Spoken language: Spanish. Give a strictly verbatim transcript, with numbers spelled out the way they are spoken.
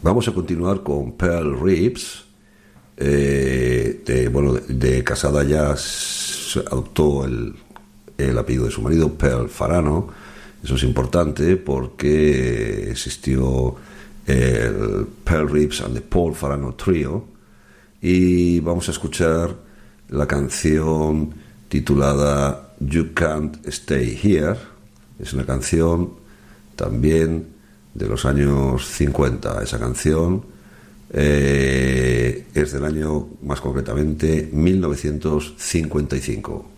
Vamos a continuar con Pearl Reeves. Eh, de, bueno, de, de casada ya adoptó el, el apellido de su marido, Pearl Farano. Eso es importante porque existió el Pearl Reeves and the Paul Farano Trio, y vamos a escuchar la canción titulada You Can't Stay Here. Es una canción también de los años cincuenta. Esa canción eh, es del año, más concretamente, mil novecientos cincuenta y cinco.